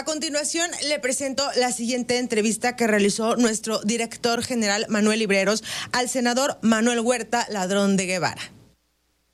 continuación le presento la siguiente entrevista que realizó nuestro director general Manuel Libreros al senador Manuel Huerta Ladrón de Guevara.